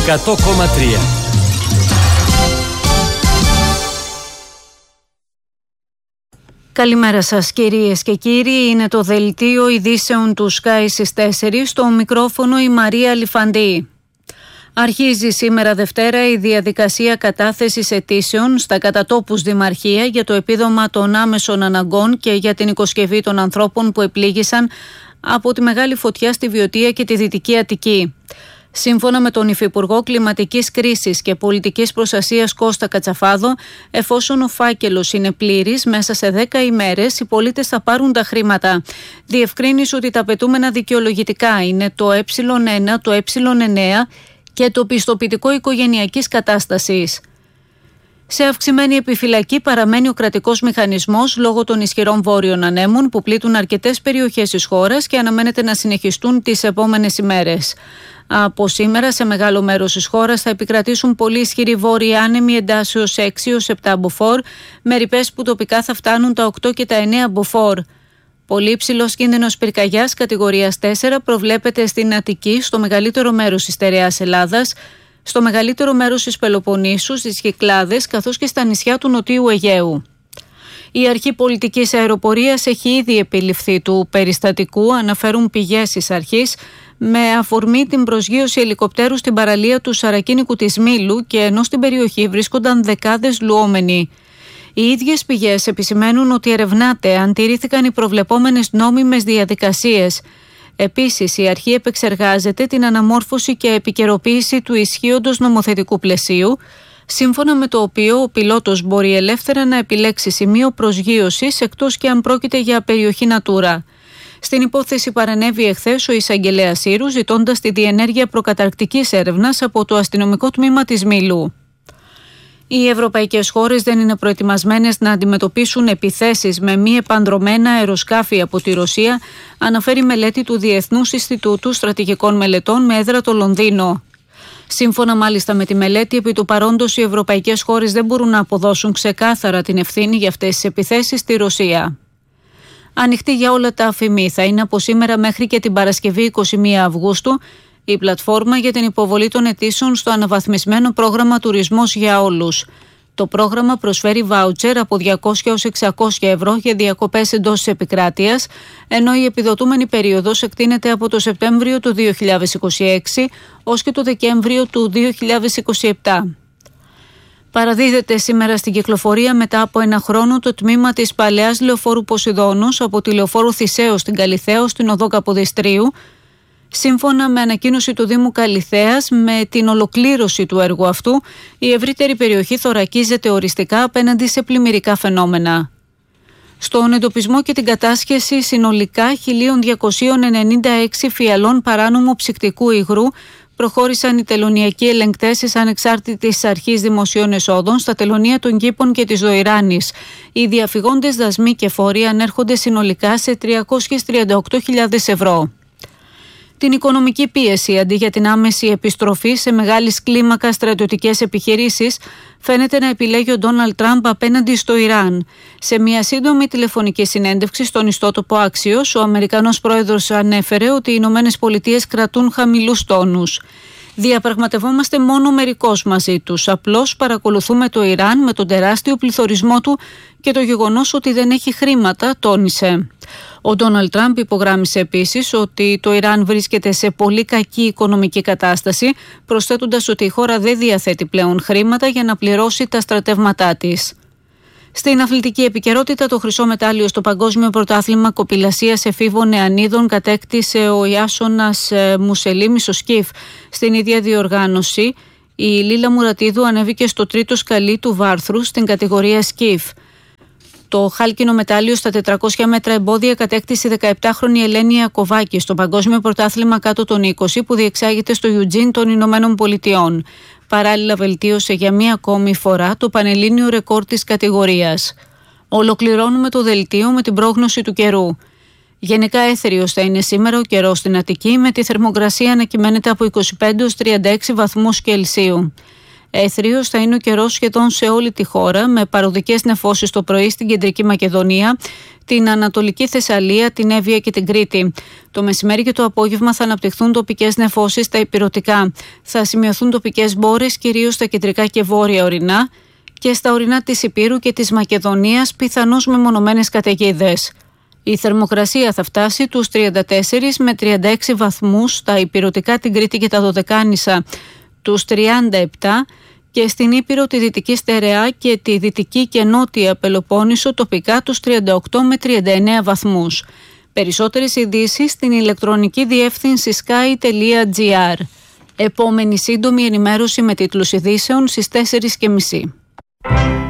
100,3. Καλημέρα σας κυρίες και κύριοι, είναι το δελτίο ειδήσεων του Sky στις 4, στο μικρόφωνο η Μαρία Λιφαντή. Αρχίζει σήμερα Δευτέρα η διαδικασία κατάθεσης αιτήσεων στα κατατόπους δημαρχία για το επίδομα των άμεσων αναγκών και για την οικοσκευή των ανθρώπων που επλήγησαν από τη μεγάλη φωτιά στη Βιωτία και τη Δυτική Αττική. Σύμφωνα με τον Υφυπουργό Κλιματικής Κρίσης και Πολιτικής Προστασίας Κώστα Κατσαφάδο, εφόσον ο φάκελος είναι πλήρης, μέσα σε 10 ημέρες οι πολίτες θα πάρουν τα χρήματα. Διευκρίνησε ότι τα απαιτούμενα δικαιολογητικά είναι το Ε1, το Ε9 και το πιστοποιητικό οικογενειακής κατάστασης. Σε αυξημένη επιφυλακή παραμένει ο κρατικός μηχανισμός λόγω των ισχυρών βόρειων ανέμων που πλήττουν αρκετές περιοχές της χώρας και αναμένεται να συνεχιστούν τις επόμενες ημέρες. Από σήμερα σε μεγάλο μέρος της χώρας θα επικρατήσουν πολύ ισχυροί βόρειοι άνεμοι εντάσεως 6 έως 7 μποφόρ, με ρηπές που τοπικά θα φτάνουν τα 8 και τα 9 μποφόρ. Πολύ υψηλός κίνδυνος πυρκαγιάς κατηγορίας 4 προβλέπεται στην Αττική, στο μεγαλύτερο μέρος της στερεάς Ελλάδας, στο μεγαλύτερο μέρος της Πελοποννήσου, στις Κυκλάδες, καθώς και στα νησιά του Νοτίου Αιγαίου. Η αρχή πολιτικής αεροπορίας έχει ήδη επιληφθεί του περιστατικού, αναφέρουν πηγές της αρχής, με αφορμή την προσγείωση ελικοπτέρου στην παραλία του Σαρακίνικου της Μήλου και ενώ στην περιοχή βρίσκονταν δεκάδες λουόμενοι. Οι ίδιες πηγές επισημαίνουν ότι ερευνάται αν τηρήθηκαν οι προβλεπόμενες νόμιμες διαδικασίες. Επίσης, η αρχή επεξεργάζεται την αναμόρφωση και επικαιροποίηση του ισχύοντος νομοθετικού πλαισίου, σύμφωνα με το οποίο ο πιλότος μπορεί ελεύθερα να επιλέξει σημείο προσγείωσης εκτός και αν πρόκειται για περιοχή Natura. Στην υπόθεση παρενέβη εχθές ο εισαγγελέας Σύρου, ζητώντας τη διενέργεια προκαταρκτικής έρευνας από το αστυνομικό τμήμα της Μήλου. Οι ευρωπαϊκές χώρες δεν είναι προετοιμασμένες να αντιμετωπίσουν επιθέσεις με μη επανδρωμένα αεροσκάφη από τη Ρωσία, αναφέρει μελέτη του Διεθνούς Ινστιτούτου Στρατηγικών Μελετών με έδρα το Λονδίνο. Σύμφωνα μάλιστα με τη μελέτη, επί του παρόντος οι ευρωπαϊκές χώρες δεν μπορούν να αποδώσουν ξεκάθαρα την ευθύνη για αυτές τις επιθέσεις στη Ρωσία. Ανοιχτή για όλα τα αφημί θα είναι από σήμερα μέχρι και την Παρασκευή 21 Αυγούστου η πλατφόρμα για την υποβολή των αιτήσεων στο αναβαθμισμένο πρόγραμμα Τουρισμός για Όλους. Το πρόγραμμα προσφέρει βάουτσερ από 200 έως 600 ευρώ για διακοπές εντός της επικράτειας, ενώ η επιδοτούμενη περίοδος εκτείνεται από το Σεπτέμβριο του 2026 ως και το Δεκέμβριο του 2027. Παραδίδεται σήμερα στην κυκλοφορία μετά από ένα χρόνο το τμήμα της παλαιάς λεωφόρου Ποσειδώνος από τη λεωφόρο Θησέως στην Καλιθαίο στην οδό Καποδιστρίου. Σύμφωνα με ανακοίνωση του Δήμου Καλιθέας, με την ολοκλήρωση του έργου αυτού, η ευρύτερη περιοχή θωρακίζεται οριστικά απέναντι σε πλημμυρικά φαινόμενα. Στον εντοπισμό και την κατάσχεση συνολικά 1.296 φιαλών παράνομου ψυκτικού υγρού προχώρησαν οι τελωνειακοί ελεγκτές της Ανεξάρτητης Αρχής Δημοσίων Εσόδων στα τελωνεία των Κήπων και της Δοϊράνης. Οι διαφυγόντες δασμοί και φόροι ανέρχονται συνολικά σε 338.000 ευρώ. Την οικονομική πίεση αντί για την άμεση επιστροφή σε μεγάλης κλίμακας στρατιωτικές επιχειρήσεις φαίνεται να επιλέγει ο Ντόναλντ Τραμπ απέναντι στο Ιράν. Σε μια σύντομη τηλεφωνική συνέντευξη στον ιστότοπο Axios, ο Αμερικανός πρόεδρος ανέφερε ότι οι Ηνωμένες Πολιτείες κρατούν χαμηλούς τόνους. Διαπραγματευόμαστε μόνο μερικώς μαζί τους. Απλώς παρακολουθούμε το Ιράν με τον τεράστιο πληθωρισμό του και το γεγονός ότι δεν έχει χρήματα, τόνισε. Ο Ντόναλντ Τραμπ υπογράμμισε επίσης ότι το Ιράν βρίσκεται σε πολύ κακή οικονομική κατάσταση, προσθέτοντας ότι η χώρα δεν διαθέτει πλέον χρήματα για να πληρώσει τα στρατεύματά της. Στην αθλητική επικαιρότητα, το χρυσό μετάλλιο στο Παγκόσμιο Πρωτάθλημα Κοπηλασίας Εφήβων Νεανίδων κατέκτησε ο Ιάσονας Μουσελίμη στο σκιφ. Στην ίδια διοργάνωση, η Λίλα Μουρατίδου ανέβηκε στο τρίτο σκαλί του βάρθρου στην κατηγορία σκιφ. Το χάλκινο μετάλλιο στα 400 μέτρα εμπόδια κατέκτησε η 17χρονη Ελένη Ιακωβάκη στο Παγκόσμιο Πρωτάθλημα κάτω των 20 που διεξάγεται στο Ιουτζίν των Ηνωμένων Πολιτειών. Παράλληλα βελτίωσε για μία ακόμη φορά το πανελλήνιο ρεκόρ της κατηγορίας. Ολοκληρώνουμε το δελτίο με την πρόγνωση του καιρού. Γενικά έθριος θα είναι σήμερα ο καιρός στην Αττική, με τη θερμοκρασία να κυμαίνεται από 25 έως 36 βαθμούς Κελσίου. Έθριος θα είναι ο καιρός σχεδόν σε όλη τη χώρα, με παροδικές νεφώσεις το πρωί στην κεντρική Μακεδονία, την Ανατολική Θεσσαλία, την Εύβοια και την Κρήτη. Το μεσημέρι και το απόγευμα θα αναπτυχθούν τοπικές νεφώσεις στα ηπειρωτικά. Θα σημειωθούν τοπικές μπόρες, κυρίως στα κεντρικά και βόρεια ορεινά, και στα ορεινά της Ηπείρου και της Μακεδονίας, πιθανώς μεμονωμένες καταιγίδες. Η θερμοκρασία θα φτάσει τους 34 με 36 βαθμούς στα ηπειρωτικά, την Κρήτη και τα Δωδεκάνησα, τους 37, και στην Ήπειρο, τη Δυτική Στερεά και τη Δυτική και Νότια Πελοπόννησο τοπικά τους 38 με 39 βαθμούς. Περισσότερες ειδήσεις στην ηλεκτρονική διεύθυνση sky.gr. Επόμενη σύντομη ενημέρωση με τίτλους ειδήσεων στις 4:30.